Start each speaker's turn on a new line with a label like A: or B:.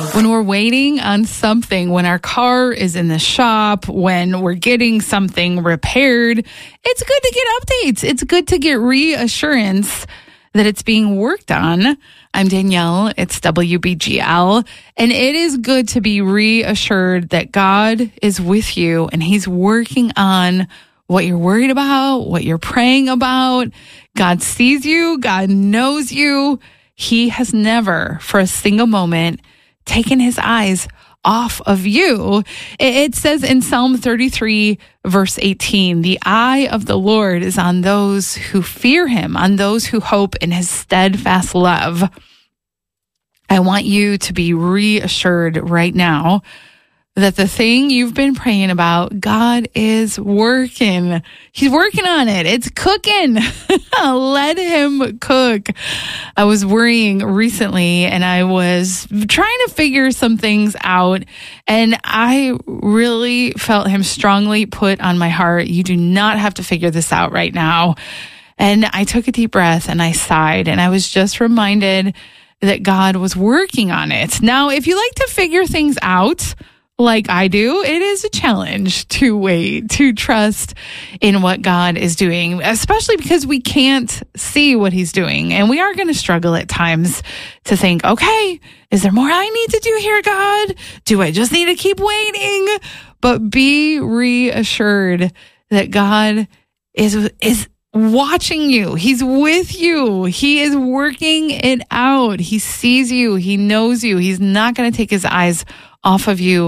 A: When we're waiting on something, when our car is in the shop, when we're getting something repaired, it's good to get updates. It's good to get reassurance that it's being worked on. I'm Danielle. It's WBGL. And it is good to be reassured that God is with you and He's working on what you're worried about, what you're praying about. God sees you. God knows you. He has never, for a single moment, taken His eyes off of you. It says in Psalm 33, verse 18, the eye of the Lord is on those who fear Him, on those who hope in His steadfast love. I want you to be reassured right now that the thing you've been praying about, God is working. He's working on it. It's cooking. Let Him cook. I was worrying recently and I was trying to figure some things out, and I really felt Him strongly put on my heart, you do not have to figure this out right now. And I took a deep breath and I sighed, and I was just reminded that God was working on it. Now, if you like to figure things out, like I do, it is a challenge to wait, to trust in what God is doing, especially because we can't see what He's doing. And we are going to struggle at times to think, okay, is there more I need to do here, God? Do I just need to keep waiting? But be reassured that God is watching you. He's with you. He is working it out. He sees you. He knows you. He's not going to take His eyes off of you.